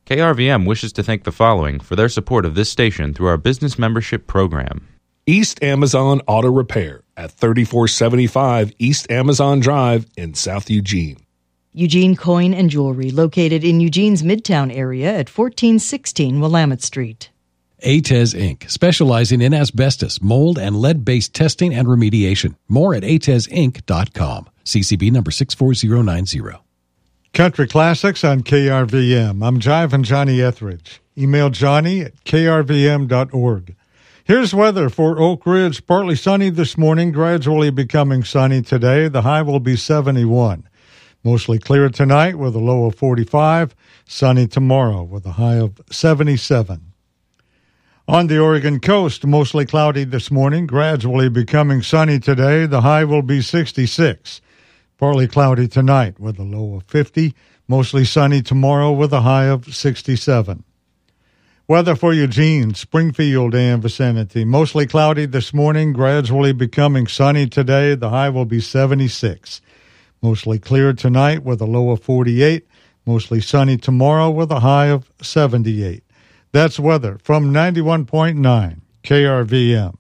KRVM wishes to thank the following for their support of this station through our business membership program. East Amazon Auto Repair at 3475 East Amazon Drive in South Eugene. Eugene Coin and Jewelry, located in Eugene's Midtown area at 1416 Willamette Street. ATES Inc., specializing in asbestos, mold, and lead-based testing and remediation. More at atesinc.com. CCB number 64090. Country Classics on KRVM. I'm Jive Johnny Etheridge. Email Johnny at krvm.org. Here's weather for Oak Ridge. Partly sunny this morning, gradually becoming sunny today. The high will be 71. Mostly clear tonight with a low of 45. Sunny tomorrow with a high of 77. On the Oregon coast, mostly cloudy this morning, gradually becoming sunny today. The high will be 66. Partly cloudy tonight with a low of 50. Mostly sunny tomorrow with a high of 67. Weather for Eugene, Springfield, and vicinity. Mostly cloudy this morning, gradually becoming sunny today. The high will be 76. Mostly clear tonight with a low of 48. Mostly sunny tomorrow with a high of 78. That's weather from 91.9 KRVM.